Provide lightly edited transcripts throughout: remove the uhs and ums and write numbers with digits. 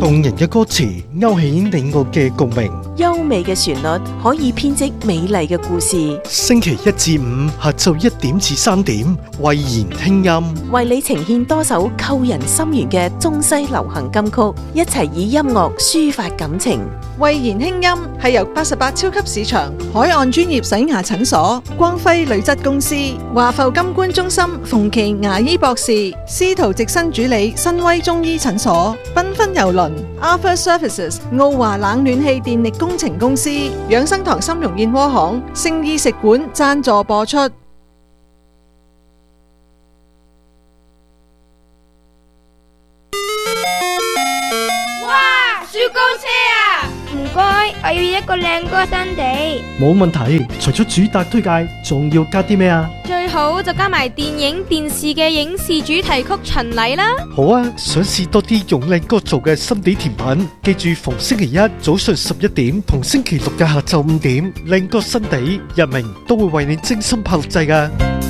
動人嘅歌詞勾起你我嘅共鳴， 優美嘅旋律可以編織美麗嘅故事。 星期一至五下晝1點至3點，慧言聽音， 為你呈現多首扣人心弦嘅中西流行金曲，一齊以音樂抒發感情。 慧言輕音係由88超級市場、海岸專業洗牙診所、光輝鋁質公司、華埠金冠中心、馮琪牙醫博士、司徒直新主理、新威中醫診所、繽紛郵輪、Arthur Services、澳華冷暖氣電力工程公司、養生堂參茸燕窩行、聖意食館贊助播出。 哇！雪糕車啊！唔該，我要一個靚歌新地。 冇問題。除咗主打推介，仲要加啲咩啊？ 最好就加埋電影、電視嘅影視主題曲巡禮啦。 好啊，想試多啲用靚歌做嘅心地甜品，記住逢星期一早上11點同星期六嘅下晝5點，靚歌心地日明都會為你精心拍錄製㗎。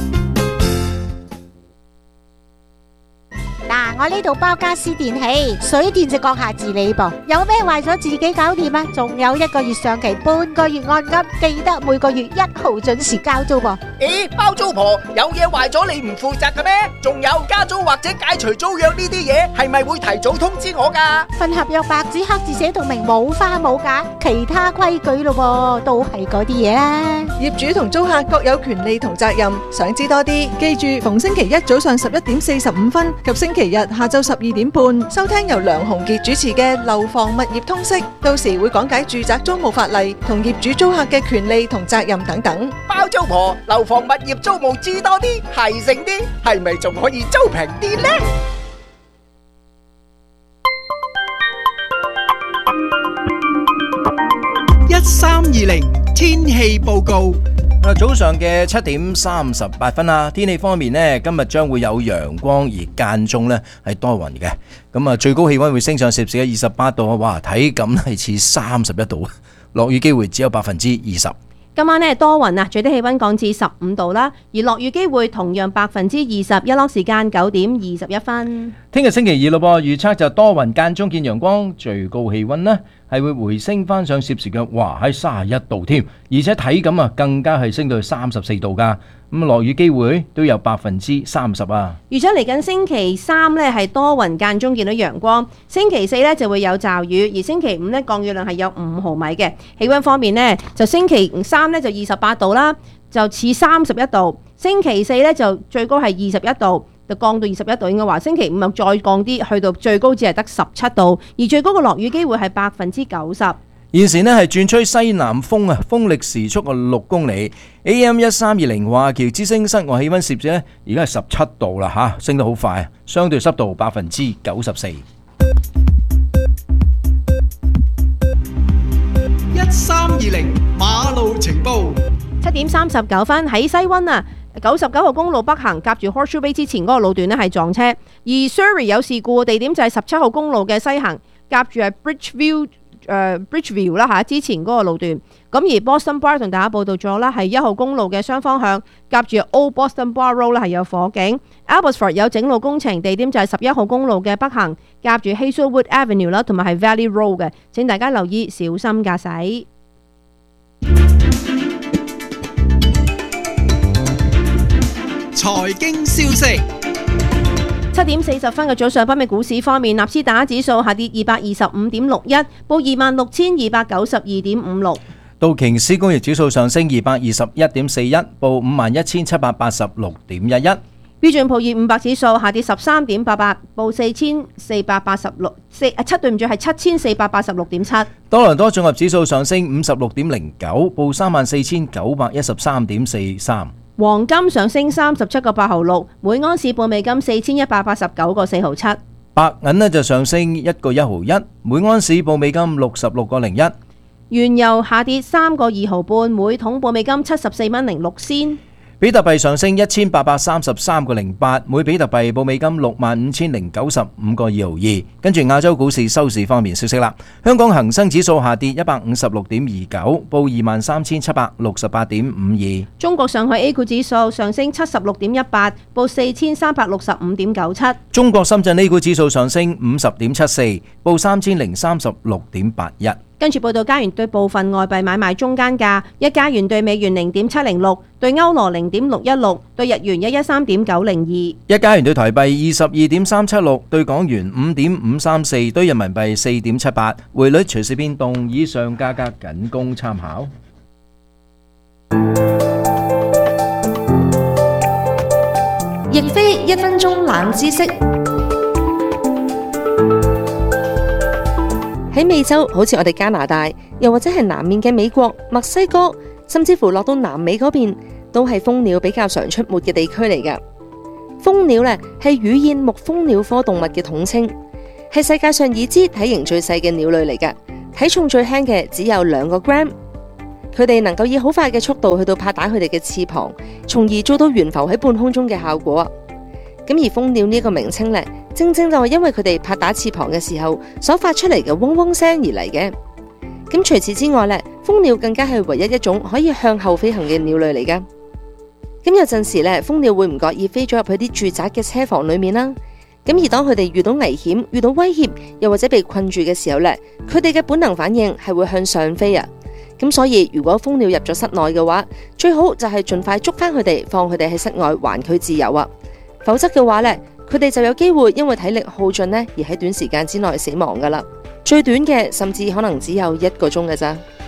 我呢度包家私電器，水電就閣下自理噃，有咩壞咗自己搞掂啊！仲有1個月上期，半個月按金，記得每個月1號準時交租噃。 咦，包租婆有嘢壞咗你唔負責嘅咩？仲有加租或者解除租約呢啲嘢，係咪會提早通知我噶？ 份合約白紙黑字寫到明，冇花冇假，其他規矩咯，都係嗰啲嘢啦。 業主同租客各有權利同責任，想知多啲，記住逢星期一早上11點45分及星期日下晝12點半，收聽由梁鴻傑主持嘅《樓房物業通識》，到時會講解住宅租務法例同業主租客嘅權利同責任等等。 包租婆樓房物業租務知多啲，係剩啲，係咪仲可以租平啲呢 ？1320天氣報告。 早上嘅7點38分啦，天氣方面呢，今日將會有陽光而間中呢係多雲嘅，咁啊最高氣溫會升上攝氏嘅28度啊，哇，體感係似31度，落雨機會只有20%。 今晚呢多雲啊，最低氣溫降至15度啦，而落雨機會同樣20%，日落時間9點21分。 聽日星期二咯噃，預測就多雲間中見陽光，最高氣溫呢係會回升翻上攝氏嘅，哇喺31度添，而且體感啊更加係升到去34度噶，咁落雨機會都有30%啊。 預測嚟緊星期3呢係多雲間中見到陽光，星期4呢就會有驟雨，而星期5呢降雨量係有5毫米嘅。氣溫方面呢，就星期3呢就28度啦，就似31度，星期4呢就最高係21度。就降到21度，應該話星期5又再降啲，去到最高只係得17度，而最高嘅落雨機會係90%。 現時呢係轉吹西南風啊，風力時速6公里。AM 1320華僑之聲室外氣溫攝氏呢，而家係17度啦嚇，升得好快，相對濕度94%。 1320馬路情報。 7點39分喺西灣啊。99號公路北行夾住 Horseshoe Bay 之前嗰個路段呢係撞車，而 Surrey 有事故地點就係17號公路嘅西行夾住係 Bridgeview 啦嚇，之前嗰個路段。咁而 Boston Bar 同大家報道咗啦，係1號公路嘅雙方向夾住 Old Boston Bar Road 啦係有火警。Abbotsford 有整路工程，地點就係11號公路嘅北行夾住 Hazelwood Avenue 啦，同埋係 Valley Road 嘅。請大家留意，小心駕駛。 財經消息。 7點40分嘅早上，北美股市方面，納斯達克指數下跌225.61，報26,292.56。 道瓊斯工業指數上升221.41，報51,786.11。 標準普爾500指數下跌13.88，報7,486.7。 多倫多綜合指數上升56.09，報34,913.43。 黃金上升37.8毫6，每盎司報美金4,189.4毫7。 白銀呢就上升1.1毫1，每盎司報美金66.01。 原油下跌3.2毫半，每桶報美金74.06仙。 比特幣上升1833.08，每比特幣報美金65,095.22。跟住亞洲股市收市方面消息啦，香港恒生指數下跌156.29，報23,768.52。 中國上海 A 股指數上升76.18，報4,365.97。 中國深圳 A 股指數上升50.74，報3,036.81。 跟住報道加元對部分外幣買賣中間價：一加元對美元0.706，對歐羅0.616，對日元113.902。 一加元對台幣22.376，對港元5.534，對人民幣4.78。匯率隨時變動，以上價格僅供參考。 亦非1分鐘冷知識。喺美洲，好似我哋加拿大，又或者係南面嘅美國、墨西哥，甚至乎落到南美嗰邊，都係蜂鳥比較常出沒嘅地區嚟㗎。蜂鳥呢係乳燕目蜂鳥科動物嘅統稱，係世界上已知體型最細嘅鳥類嚟㗎，體重最輕嘅只有2個 gram。佢哋能夠以好快嘅速度去到拍打佢哋嘅翅膀，從而做到懸浮喺半空中嘅效果。咁而蜂鳥呢個名稱呢，正正就係因為佢哋拍打翅膀嘅時候所發出嚟嘅嗡嗡聲而嚟嘅。咁除此之外呢，蜂鳥更加係唯一一種可以向後飛行嘅鳥類嚟噶。咁有陣時呢，蜂鳥會唔覺意飛咗入去啲住宅嘅車房裏面啦。咁而當佢哋遇到危險、遇到威脅，又或者被困住嘅時候呢，佢哋嘅本能反應係會向上飛啊。咁所以如果蜂鳥入咗室內嘅話，最好就係盡快捉翻佢哋，放佢哋喺室外還佢自由啊。否則嘅話呢，佢哋就有機會因為體力耗盡呢，而喺短時間之內死亡噶啦。最短嘅甚至可能只有1個鐘嘅咋。